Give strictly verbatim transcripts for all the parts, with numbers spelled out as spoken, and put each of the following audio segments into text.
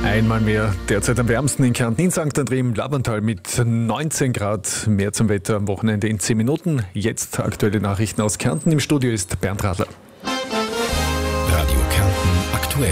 Einmal mehr derzeit am wärmsten in Kärnten, in Sankt André im Labantal mit neunzehn Grad. Mehr zum Wetter am Wochenende in zehn Minuten. Jetzt aktuelle Nachrichten aus Kärnten. Im Studio ist Bernd Radler. Radio Kärnten aktuell.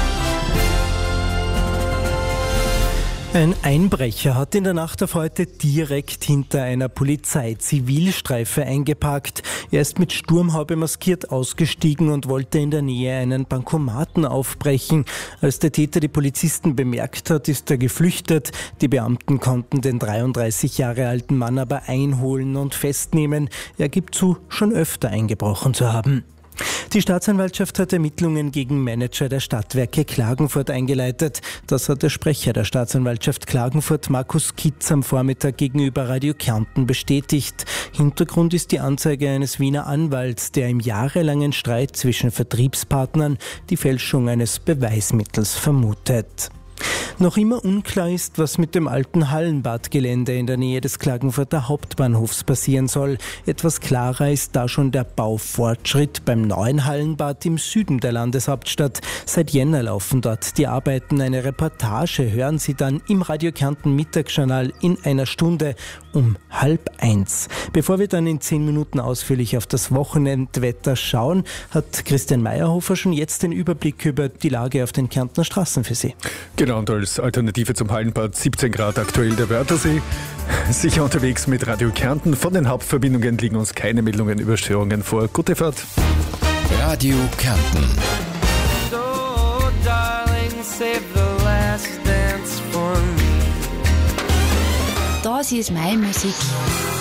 Ein Einbrecher hat in der Nacht auf heute direkt hinter einer Polizei-Zivilstreife eingeparkt. Er ist mit Sturmhaube maskiert ausgestiegen und wollte in der Nähe einen Bankomaten aufbrechen. Als der Täter die Polizisten bemerkt hat, ist er geflüchtet. Die Beamten konnten den dreiunddreißig Jahre alten Mann aber einholen und festnehmen. Er gibt zu, schon öfter eingebrochen zu haben. Die Staatsanwaltschaft hat Ermittlungen gegen Manager der Stadtwerke Klagenfurt eingeleitet. Das hat der Sprecher der Staatsanwaltschaft Klagenfurt, Markus Kitz, am Vormittag gegenüber Radio Kärnten bestätigt. Hintergrund ist die Anzeige eines Wiener Anwalts, der im jahrelangen Streit zwischen Vertriebspartnern die Fälschung eines Beweismittels vermutet. Noch immer unklar ist, was mit dem alten Hallenbadgelände in der Nähe des Klagenfurter Hauptbahnhofs passieren soll. Etwas klarer ist da schon der Baufortschritt beim neuen Hallenbad im Süden der Landeshauptstadt. Seit Jänner laufen dort die Arbeiten. Eine Reportage hören Sie dann im Radio Kärnten Mittagsjournal in einer Stunde um halb eins. Bevor wir dann in zehn Minuten ausführlich auf das Wochenendwetter schauen, hat Christian Meyerhofer schon jetzt den Überblick über die Lage auf den Kärntner Straßen für Sie. Genau, und als Alternative zum Hallenbad siebzehn Grad aktuell der Wörthersee. Sicher unterwegs mit Radio Kärnten. Von den Hauptverbindungen liegen uns keine Meldungen über Störungen vor. Gute Fahrt. Radio Kärnten. So, darling, save the last dance for me. Das ist meine Musik.